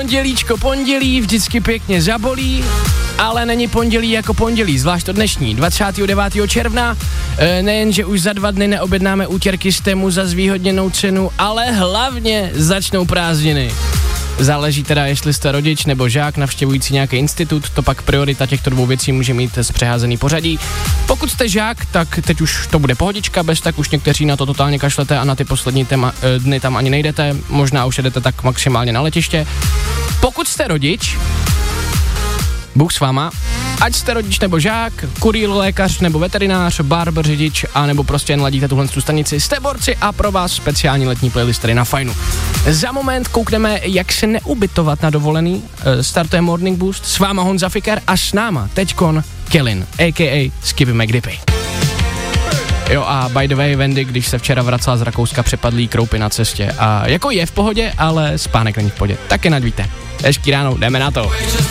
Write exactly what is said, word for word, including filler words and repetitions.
Pondělíčko, pondělí, vždycky pěkně zabolí, ale není pondělí jako pondělí, zvlášť to dnešní, dvacátého devátého června. E, nejen, že už za dva dny neobjednáme útěrky z Temu za zvýhodněnou cenu, ale hlavně začnou prázdniny. Záleží teda, jestli jste rodič nebo žák navštěvující nějaký institut, to pak priorita těchto dvou věcí může mít zpřeházený pořadí. Pokud jste žák, tak teď už to bude pohodička, bez tak už někteří na to totálně kašlete a na ty poslední téma, dny tam ani nejdete, možná už jedete tak maximálně na letiště. Pokud jste rodič, Bůh s váma, ať jste rodič nebo žák, kurýr, lékař nebo veterinář, barber, řidič a nebo prostě jen ladíte tuhle stanici, jste borci a pro vás speciální letní playlist tady na Fajnu. Za moment koukneme, jak se neubytovat na dovolený, startuje Morning Boost, s váma Honza Fiker a s náma teďkon Kellen, a k a. Skippy McDippy. Jo a by the way, Wendy, když se včera vracela z Rakouska, přepadlý kroupy na cestě a jako je v pohodě, ale spánek není v pohodě. Taky nadvíte. Hezký ráno, jdeme na to.